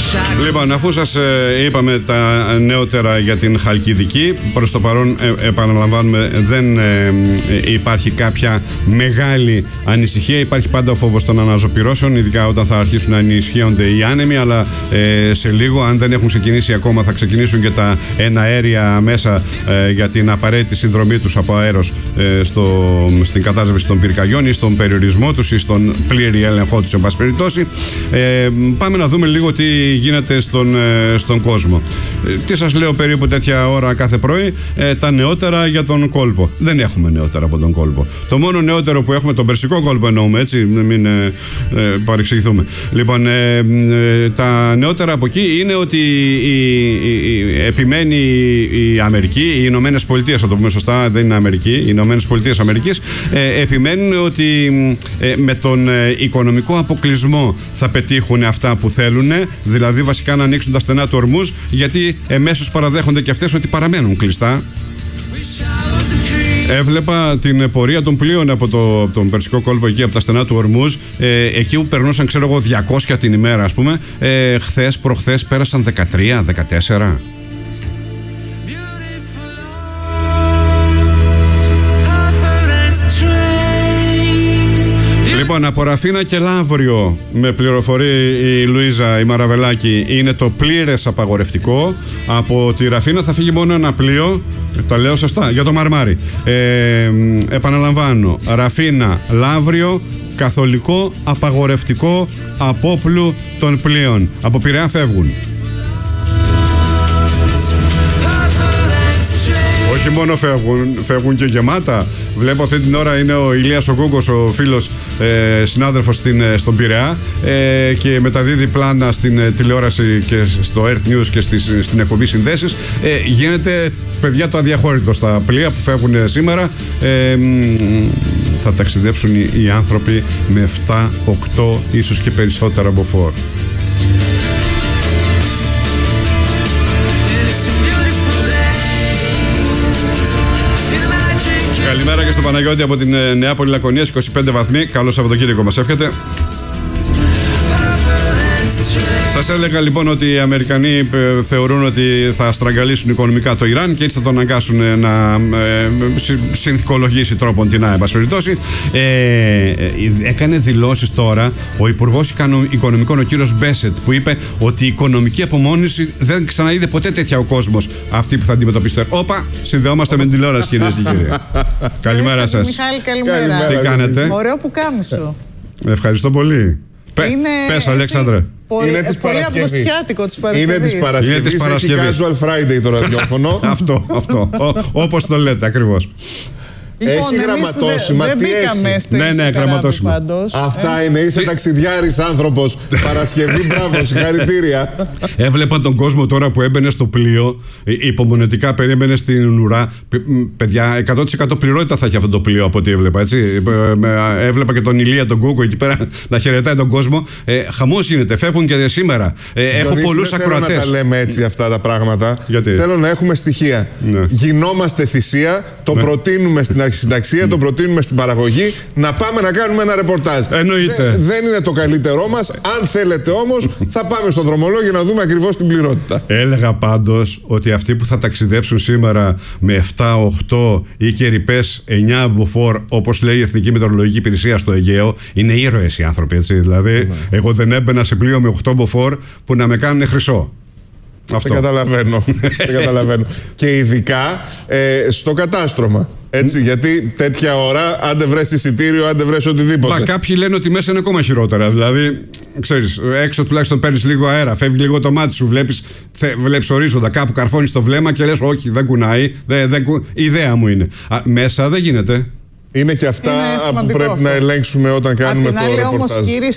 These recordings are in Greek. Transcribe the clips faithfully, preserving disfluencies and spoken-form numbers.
Λοιπόν, αφού σας ε, είπαμε τα νεότερα για την Χαλκιδική, προς το παρόν ε, επαναλαμβάνουμε δεν ε, ε, υπάρχει κάποια μεγάλη ανησυχία. Υπάρχει πάντα ο φόβος των αναζωπυρώσεων, ειδικά όταν θα αρχίσουν να ενισχύονται οι άνεμοι, αλλά ε, σε λίγο, αν δεν έχουν ξεκινήσει ακόμα, θα ξεκινήσουν και τα εναέρια μέσα ε, για την απαραίτητη συνδρομή τους από αέρος ε, στο, στην κατάσβεση των πυρκαγιών ή στον περιορισμό τους ή στον πλήρη έλεγχό τους, εν πάση περιπτώσει. Ε, πάμε να δούμε λίγο τι γίνεται στον, ε, στον κόσμο. Ε, τι σας λέω περίπου τέτοια ώρα κάθε πρωί, ε, τα νεότερα για τον κόλπο. Δεν έχουμε νεότερα από τον κόλπο. Το μόνο νεότερο που έχουμε, τον Περσικό κόλπο εννοούμε, έτσι, μην ε, ε, παρεξηγηθούμε. Λοιπόν, ε, ε, τα νεότερα από εκεί είναι ότι η, η, η, επιμένει η Αμερική, οι Ηνωμένες Πολιτείες, θα το πούμε σωστά, δεν είναι Αμερική, οι Ηνωμένες Πολιτείες Αμερικής, ε, επιμένουν ότι ε, με τον ε, οικονομικό αποκλεισμό θα πετύχουν αυτά που θέλουν, δηλαδή βασικά να ανοίξουν τα στενά του Ορμούζ, γιατί εμέσως παραδέχονται και αυτές ότι παραμένουν κλειστά. Έβλεπα την πορεία των πλοίων από, το, από τον Περσικό κόλπο εκεί, από τα στενά του Ορμούζ, ε, εκεί που περνούσαν, ξέρω εγώ, διακόσια την ημέρα, ας πούμε. Ε, χθες, προχθές πέρασαν δεκατρία, δεκατέσσερα. Λοιπόν, από Ραφίνα και Λαύριο, με πληροφορεί η Λουίζα η Μαραβελάκη, είναι το πλήρες απαγορευτικό. Από τη Ραφίνα θα φύγει μόνο ένα πλοίο, τα λέω σωστά, για το Μαρμάρι. Ε, επαναλαμβάνω, Ραφίνα, Λαύριο, καθολικό απαγορευτικό απόπλου των πλοίων. Από Πειραιά φεύγουν. Όχι μόνο φεύγουν, φεύγουν και γεμάτα. Βλέπω αυτή την ώρα είναι ο Ηλίας ο Κούκος, ο φίλος ε, συνάδελφος στην, στον Πειραιά, ε, και μεταδίδει πλάνα στην ε, τηλεόραση και στο Earth News και στις, στην εκπομπή Συνδέσεις. Ε, γίνεται, παιδιά, το αδιαχώρητο στα πλοία που φεύγουν σήμερα. Ε, θα ταξιδέψουν οι, οι άνθρωποι με επτά, οκτώ, ίσως και περισσότερα μποφόρ. Καλημέρα και στον Παναγιώτη από την Νεάπολη Λακωνίας, είκοσι πέντε βαθμοί. Καλό Σαββατοκύριακο μας εύχεται. Σας έλεγα λοιπόν ότι οι Αμερικανοί θεωρούν ότι θα στραγγαλίσουν οικονομικά το Ιράν και έτσι θα τον αναγκάσουν να ε, συνθηκολογήσει τρόπον την εν πάση περιπτώσει. Ε, έκανε δηλώσεις τώρα ο Υπουργός Οικονομικών, ο κύριος Μπέσετ, που είπε ότι η οικονομική απομόνωση δεν ξαναείδε ποτέ τέτοια ο κόσμος αυτή που θα αντιμετωπίσει. Όπα, συνδεόμαστε με την τηλεόραση, κυρίες και κύριοι. Καλημέρα σας. Μιχάλη, καλημέρα. Τι κάνετε? Ωραίο που κάμισο. Ευχαριστώ πολύ. Είναι Πες, Αλέξανδρε. Πολύ, είναι της πολύ αυγοστιάτικο της Παρασκευής. Είναι της Παρασκευής, είναι της έχει casual Friday το ραδιόφωνο. Αυτό, αυτό. Όπως το λέτε ακριβώς. Λοιπόν, έχει γραμματόσημα. Δεν μπήκαμε στην ναι, ναι, γραμματόσημα. Αυτά ε? είναι. Είσαι ταξιδιάρης άνθρωπος. Παρασκευή, μπράβο, συγχαρητήρια. Έβλεπα τον κόσμο τώρα που έμπαινε στο πλοίο, υπομονετικά περίμενε στην ουρά. Παιδιά, εκατό τοις εκατό πληρότητα θα έχει αυτό το πλοίο από ό,τι έβλεπα. Έτσι. Έβλεπα και τον Ηλία τον Κούκο εκεί πέρα να χαιρετάει τον κόσμο. Ε, χαμός γίνεται, φεύγουν και σήμερα. Ε, έχω πολλούς ακροατές. Δεν θέλω να τα λέμε έτσι αυτά τα πράγματα. Γιατί? Θέλω να έχουμε στοιχεία. Ναι. Γινόμαστε θυσία, το ναι. προτείνουμε στην συνταξία, το προτείνουμε στην παραγωγή, να πάμε να κάνουμε ένα ρεπορτάζ. Εννοείται. Δε, δεν είναι το καλύτερό μας. Αν θέλετε όμως, θα πάμε στο δρομολόγιο να δούμε ακριβώς την πληρότητα. Έλεγα πάντως ότι αυτοί που θα ταξιδέψουν σήμερα με επτά, οκτώ ή και ρηπές εννιά μποφόρ, όπως λέει η Εθνική Μετεωρολογική Υπηρεσία στο Αιγαίο, είναι ήρωες οι άνθρωποι, έτσι. Δηλαδή, ναι. εγώ δεν έμπαινα σε πλοίο με οκτώ μποφόρ που να με κάνουν χρυσό. Αυτό. Σε καταλαβαίνω. Σε καταλαβαίνω. Και ειδικά ε, στο κατάστρωμα. Έτσι, γιατί τέτοια ώρα, αν δεν βρες εισιτήριο, αν δεν βρες οτιδήποτε. Μα κάποιοι λένε ότι μέσα είναι ακόμα χειρότερα. Δηλαδή, ξέρεις, έξω τουλάχιστον παίρνεις λίγο αέρα, φεύγει λίγο το μάτι σου, βλέπεις, θε, βλέπεις ορίζοντα, κάπου καρφώνεις το βλέμμα και λες, όχι, δεν κουνάει. Δεν, δεν, η ιδέα μου είναι. Α, μέσα δεν γίνεται. Είναι και αυτά είναι που πρέπει αυτό. να ελέγξουμε όταν κάνουμε το ρεπορτάζ. Απ' την άλλη όμως, κύριοι,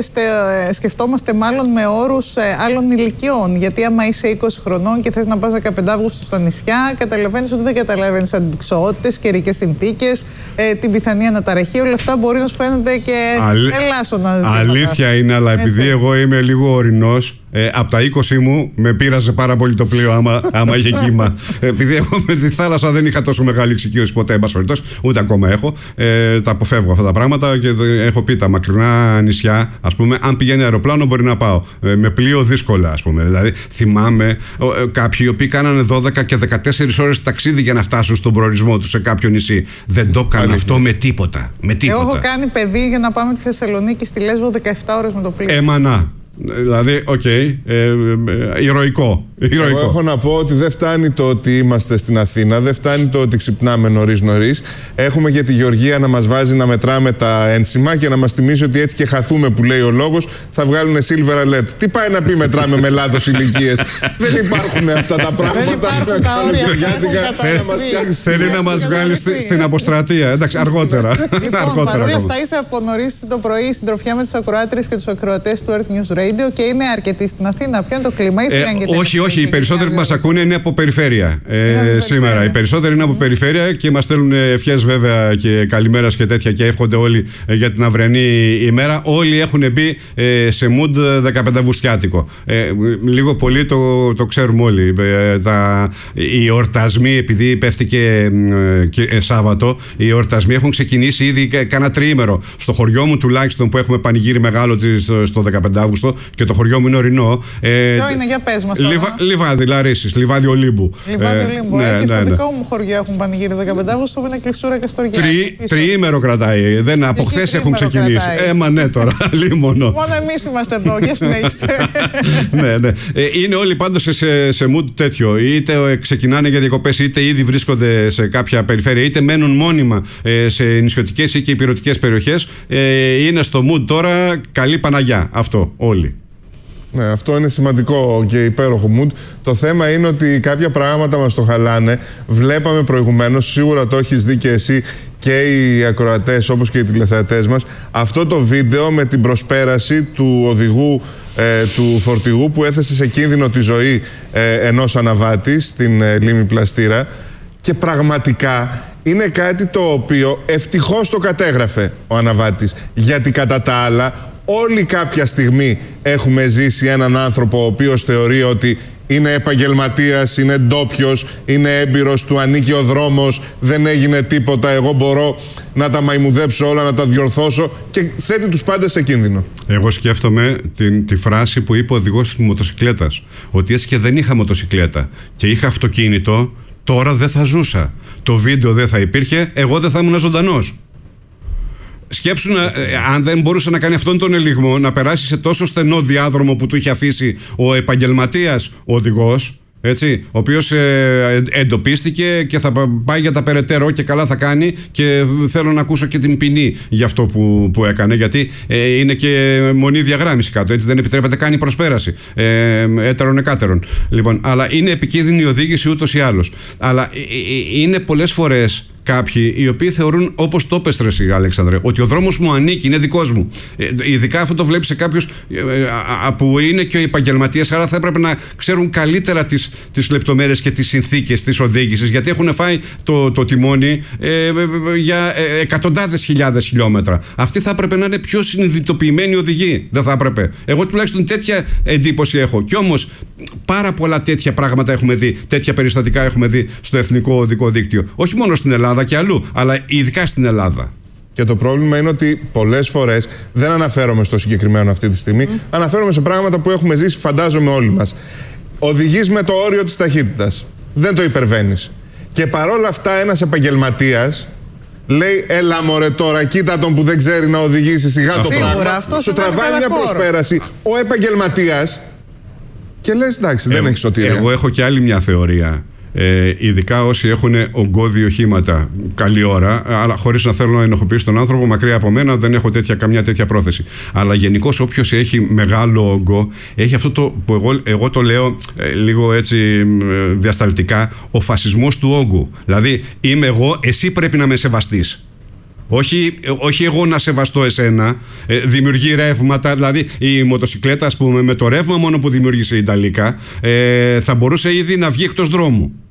σκεφτόμαστε μάλλον με όρους ε, άλλων ηλικιών. Γιατί άμα είσαι είκοσι χρονών και θες να πας δεκαπέντε Αυγούστου στα νησιά, καταλαβαίνεις ότι δεν καταλαβαίνεις αντιξοότητες, καιρικές συνθήκες, ε, την πιθανή αναταραχή. Όλα αυτά μπορεί να σου φαίνονται και Αλή... ελάσσονα ζητήματα. Αλήθεια είναι, αλλά επειδή έτσι. εγώ είμαι λίγο ορεινός, Ε, από τα είκοσι μου με πείραζε πάρα πολύ το πλοίο άμα, άμα είχε κύμα. Επειδή εγώ με τη θάλασσα δεν είχα τόσο μεγάλη εξοικείωση ποτέ, εν πάση περιπτώσει, ούτε ακόμα έχω. Ε, τα αποφεύγω αυτά τα πράγματα και έχω πει τα μακρινά νησιά, ας πούμε, αν πηγαίνει αεροπλάνο μπορεί να πάω. Ε, με πλοίο δύσκολα, ας πούμε. Δηλαδή, θυμάμαι ε, κάποιοι οι οποίοι κάνανε δώδεκα και δεκατέσσερις ώρες ταξίδι για να φτάσουν στον προορισμό του σε κάποιο νησί. Δεν το έκανα αυτό με τίποτα, με τίποτα. Εγώ έχω κάνει παιδί για να πάμε τη Θεσσαλονίκη στη Λέσβο δεκαεπτά ώρες με το πλοίο. Εμανά. Δηλαδή, οκ, okay, ε, ε, ε, ηρωικό. Εγώ έχω να πω ότι δεν φτάνει το ότι είμαστε στην Αθήνα, δεν φτάνει το ότι ξυπνάμε νωρίς-νωρίς. Έχουμε και τη Γεωργία να μας βάζει να μετράμε τα ένσημα και να μας θυμίζει ότι έτσι και χαθούμε, που λέει ο λόγος, θα βγάλουν silver alert. Τι πάει να πει μετράμε με λάθος ηλικίες? Δεν υπάρχουν αυτά τα πράγματα. Δεν υπάρχουν τα όρια. Θέλει να μας βγάλει στην αποστρατεία. Εντάξει, αργότερα. Λοιπόν, παρόλα αυτά είσαι από νωρίς το πρωί συντροφιά με τις ακροάτριες και τους ακροατές του Earth News Radio και είναι αρκετοί στην Αθήνα. Ποιο είναι το κλίμα, ή ε, όχι, όχι. Οι περισσότεροι που μας ακούνε είναι από περιφέρεια ε, είναι σήμερα. Περιφέρεια. Οι περισσότεροι είναι από mm. περιφέρεια και μας στέλνουν ευχές βέβαια και καλημέρας και τέτοια και εύχονται όλοι ε, για την αυριανή ημέρα. Όλοι έχουν μπει ε, σε mood δεκαπέντε Αυγουστιάτικο. Ε, λίγο πολύ το, το ξέρουμε όλοι. Ε, τα, οι εορτασμοί, επειδή πέφτει και, ε, και ε, Σάββατο, οι εορτασμοί έχουν ξεκινήσει ήδη κάνα τριήμερο. Στο χωριό μου τουλάχιστον που έχουμε πανηγύρι μεγάλο στο δεκαπέντε Αυγούστου και το χωριό μου είναι ορεινό. Ε, Ποιο είναι, για πες μας τώρα. Λιβα, Λιβάδι, Λαρίσης, Λιβάδι Ολύμπου. Λιβάδι Ολύμπου. Ναι, ε, και ναι, στο ναι. δικό μου χωριό έχουν πανηγύρι δεκαπέντε Αυγούστου που είναι κλεισούρα και στοριά. Τρι, τριήμερο κρατάει. Δεν, από χθες έχουν ξεκινήσει. Ε, μα ναι τώρα. Λίμωνο. Μόνο εμείς είμαστε εδώ. Για συνέχισε. ναι, ναι. Ε, είναι όλοι πάντως σε, σε mood τέτοιο. Είτε ξεκινάνε για διακοπές, είτε ήδη βρίσκονται σε κάποια περιφέρεια, είτε μένουν μόνιμα ε, σε νησιωτικές ή και υπηρετικές περιοχές. Ε, είναι στο mood τώρα καλή Παναγιά. Αυτό όλοι. Ναι, αυτό είναι σημαντικό και υπέροχο mood. Το θέμα είναι ότι κάποια πράγματα μας το χαλάνε. Βλέπαμε προηγουμένως, σίγουρα το έχεις δει και εσύ και οι ακροατές όπως και οι τηλεθεατές μας, αυτό το βίντεο με την προσπέραση του οδηγού ε, του φορτηγού που έθεσε σε κίνδυνο τη ζωή ε, ενός αναβάτη στην ε, λίμνη Πλαστήρα, και πραγματικά είναι κάτι το οποίο ευτυχώς το κατέγραφε ο αναβάτης, γιατί κατά τα άλλα όλοι κάποια στιγμή έχουμε ζήσει έναν άνθρωπο ο οποίος θεωρεί ότι είναι επαγγελματίας, είναι ντόπιος, είναι έμπειρος, του ανήκει ο δρόμος, δεν έγινε τίποτα, εγώ μπορώ να τα μαϊμουδέψω όλα, να τα διορθώσω, και θέτει τους πάντες σε κίνδυνο. Εγώ σκέφτομαι την, τη φράση που είπε ο οδηγός της μοτοσικλέτας, ότι έτσι και δεν είχα μοτοσικλέτα και είχα αυτοκίνητο, τώρα δεν θα ζούσα. Το βίντεο δεν θα υπήρχε, εγώ δεν θα ήμουν ζωντανός. Σκέψου να, ε, αν δεν μπορούσε να κάνει αυτόν τον ελιγμό, να περάσει σε τόσο στενό διάδρομο που του είχε αφήσει ο επαγγελματίας οδηγός, έτσι, ο οποίος ε, εντοπίστηκε και θα πάει για τα περαιτέρω, και καλά θα κάνει, και θέλω να ακούσω και την ποινή για αυτό που, που έκανε, γιατί ε, είναι και μονή διαγράμμιση κάτω, έτσι, δεν επιτρέπεται καν η προσπέραση ε, έτερων εκάτερων. Λοιπόν, αλλά είναι επικίνδυνη η οδήγηση ούτως ή άλλως. Αλλά ε, ε, είναι πολλές φορές κάποιοι οι οποίοι θεωρούν, όπως το είπες εσύ, Αλέξανδρε, ότι ο δρόμος μου ανήκει, είναι δικός μου. Ε, ειδικά αυτό το βλέπεις σε κάποιους ε, ε, που είναι και οι επαγγελματίες, άρα θα έπρεπε να ξέρουν καλύτερα τις, τις λεπτομέρειες και τις συνθήκες της οδήγησης, γιατί έχουν φάει το, το τιμόνι ε, ε, ε, για ε, εκατοντάδες χιλιάδες χιλιόμετρα. Αυτοί θα έπρεπε να είναι πιο συνειδητοποιημένοι οδηγοί. Δεν θα έπρεπε. Εγώ τουλάχιστον τέτοια εντύπωση έχω. Κι όμως πάρα πολλά τέτοια πράγματα έχουμε δει, τέτοια περιστατικά έχουμε δει στο εθνικό οδικό δίκτυο. Όχι μόνο στην Ελλάδα και αλλού, αλλά ειδικά στην Ελλάδα. Και το πρόβλημα είναι ότι πολλές φορές, δεν αναφέρομαι στο συγκεκριμένο αυτή τη στιγμή, mm. αναφέρομαι σε πράγματα που έχουμε ζήσει, φαντάζομαι όλοι μας. Οδηγείς με το όριο της ταχύτητας. Δεν το υπερβαίνεις. Και παρόλα αυτά ένας επαγγελματίας λέει, έλα μωρέ τώρα, κοίτα τον που δεν ξέρει να οδηγήσει, σιγά το Σίγουρα, πράγμα. αυτό σου τραβάει μια προσπέραση. Ο επαγγελματίας και λες, εντάξει, δεν ε, έχει σωτηρία. Εγώ έχω και άλλη μια θεωρία. Ε, ειδικά όσοι έχουν ογκώδη οχήματα, καλή ώρα, αλλά χωρίς να θέλω να ενοχοποιήσω τον άνθρωπο, μακριά από μένα, δεν έχω τέτοια, καμιά τέτοια πρόθεση. Αλλά γενικώς όποιος έχει μεγάλο όγκο, έχει αυτό το που εγώ, εγώ το λέω ε, λίγο έτσι ε, διασταλτικά, ο φασισμός του όγκου. Δηλαδή, είμαι εγώ, εσύ πρέπει να με σεβαστείς. Όχι, όχι εγώ να σεβαστώ εσένα. Ε, δημιουργεί ρεύματα. Δηλαδή η μοτοσικλέτα, ας πούμε, με το ρεύμα μόνο που δημιούργησε η Νταλίκα, ε, θα μπορούσε ήδη να βγει εκτός δρόμου.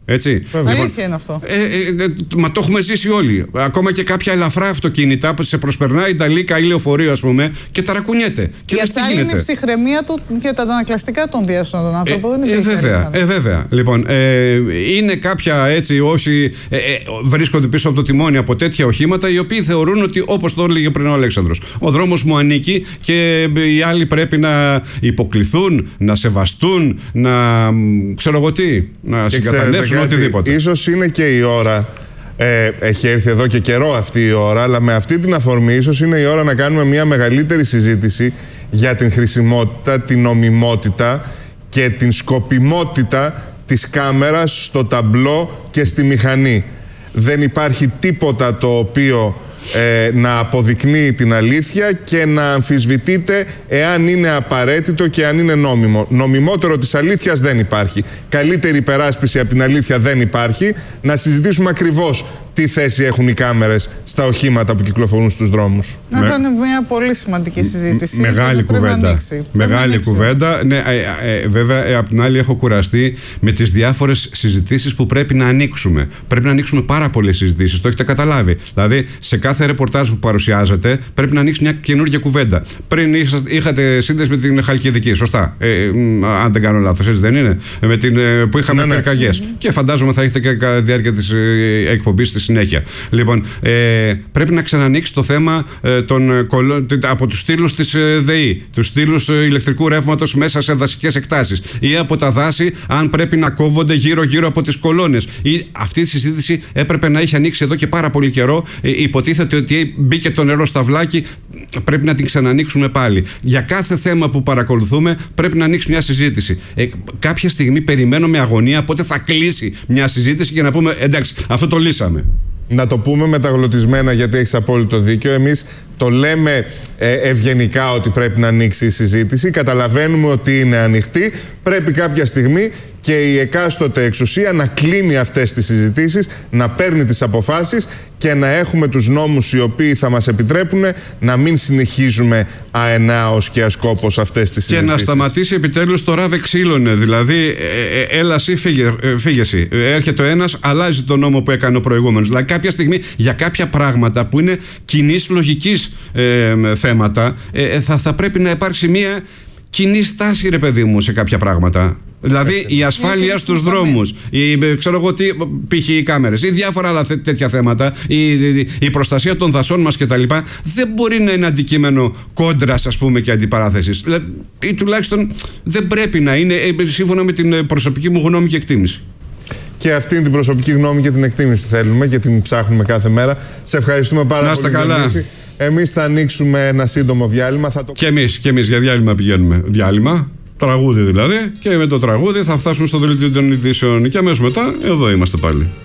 Έτσι. Λοιπόν, αλήθεια είναι αυτό. Ε, ε, ε, μα το έχουμε ζήσει όλοι. Ακόμα και κάποια ελαφρά αυτοκίνητα που σε προσπερνάει η Νταλίκα ή λεωφορείο, ας πούμε, και ταρακουνιέται. Και η άλλη είναι η ψυχραιμία του και τα αντανακλαστικά των διάσων των άνθρωπων. Ε, δεν είναι ε, βέβαια, ε, βέβαια. Λοιπόν, ε, είναι κάποια έτσι όσοι ε, ε, βρίσκονται πίσω από το τιμόνι από τέτοια οχήματα, οι οποίοι θεωρούν ότι, όπως το έλεγε πριν ο Αλέξανδρος, ο δρόμος μου ανήκει και οι άλλοι πρέπει να υποκληθούν, να σεβαστούν, να ξέρω εγώ τι, να συγκαταλεύσουν. Οτιδήποτε. Ίσως είναι και η ώρα, ε, έχει έρθει εδώ και καιρό αυτή η ώρα, αλλά με αυτή την αφορμή ίσως είναι η ώρα να κάνουμε μια μεγαλύτερη συζήτηση για την χρησιμότητα, την νομιμότητα και την σκοπιμότητα της κάμερας στο ταμπλό και στη μηχανή. Δεν υπάρχει τίποτα το οποίο ε, να αποδεικνύει την αλήθεια και να αμφισβητείται εάν είναι απαραίτητο και αν είναι νόμιμο. Νομιμότερο της αλήθειας δεν υπάρχει. Καλύτερη υπεράσπιση από την αλήθεια δεν υπάρχει. Να συζητήσουμε ακριβώς τι θέση έχουν οι κάμερες στα οχήματα που κυκλοφορούν στους δρόμους. Να Με... κάνουμε μια πολύ σημαντική συζήτηση. Μεγάλη κουβέντα. Μεγάλη κουβέντα. Ναι, ε, ε, βέβαια, ε, απ' την άλλη, έχω κουραστεί με τις διάφορες συζητήσεις που πρέπει να ανοίξουμε. Πρέπει να ανοίξουμε πάρα πολλές συζητήσεις. Το έχετε καταλάβει. Δηλαδή, σε κάθε ρεπορτάζ που παρουσιάζεται, πρέπει να ανοίξει μια καινούργια κουβέντα. Πριν είχατε σύνδεση με την Χαλκιδική, σωστά. Ε, ε, αν δεν κάνω λάθος, έτσι δεν είναι. Με την, ε, που είχαμε ναι, πυρκαγιές. Ναι. Και φαντάζομαι θα έχετε και κατά τη διάρκεια της ε, εκπομπής στη συνέχεια. Λοιπόν, ε, πρέπει να ξανανοίξει το θέμα ε, των, από τους στήλους της ε, ΔΕΗ, τους στήλους ε, ηλεκτρικού ρεύματος μέσα σε δασικές εκτάσεις ή από τα δάση, αν πρέπει να κόβονται γύρω-γύρω από τις κολόνες. Ή, αυτή τη συζήτηση έπρεπε να έχει ανοίξει εδώ και πάρα πολύ καιρό. Ε, υποτίθεται ότι μπήκε το νερό στα βλάκι, πρέπει να την ξανανοίξουμε πάλι. Για κάθε θέμα που παρακολουθούμε πρέπει να ανοίξει μια συζήτηση. Ε, κάποια στιγμή περιμένω με αγωνία πότε θα κλείσει μια συζήτηση και να πούμε εντάξει, αυτό το λύσαμε. Να το πούμε μεταγλωτισμένα, γιατί έχεις απόλυτο δίκιο. Εμείς το λέμε ε, ευγενικά ότι πρέπει να ανοίξει η συζήτηση. Καταλαβαίνουμε ότι είναι ανοιχτή. Πρέπει κάποια στιγμή και η εκάστοτε εξουσία να κλείνει αυτές τις συζητήσεις, να παίρνει τις αποφάσεις και να έχουμε τους νόμους οι οποίοι θα μας επιτρέπουν να μην συνεχίζουμε αενάως και ασκόπως αυτές τις συζητήσεις. Και να σταματήσει επιτέλους το ράβε ξύλωνε. Δηλαδή, ε, ε, έλα εσύ, φύγε, ε, φύγεσαι. Έρχεται ο ένας, αλλάζει τον νόμο που έκανε ο προηγούμενος. Δηλαδή, κάποια στιγμή για κάποια πράγματα που είναι κοινής λογικής ε, θέματα, ε, θα, θα πρέπει να υπάρξει μια κοινή στάση, ρε παιδί μου, σε κάποια πράγματα. Δηλαδή η ασφάλεια στους δρόμους, η, ξέρω εγώ τι, π.χ. οι κάμερες ή διάφορα άλλα τέτοια θέματα, η, η, η προστασία των δασών μας κτλ. Δεν μπορεί να είναι αντικείμενο κόντρας, ας πούμε, και αντιπαράθεσης. Δηλαδή, ή τουλάχιστον δεν πρέπει να είναι, σύμφωνα με την προσωπική μου γνώμη και εκτίμηση. Και αυτή την προσωπική γνώμη και την εκτίμηση θέλουμε και την ψάχνουμε κάθε μέρα. Σε ευχαριστούμε πάρα πολύ. Να είστε καλά. Εμείς θα ανοίξουμε ένα σύντομο διάλειμμα. Θα το... Και εμείς, και εμείς για διάλειμμα πηγαίνουμε. Διάλειμμα. Τραγούδι δηλαδή, και με το τραγούδι θα φτάσουμε στο δελτίο των ειδήσεων και αμέσως μετά εδώ είμαστε πάλι.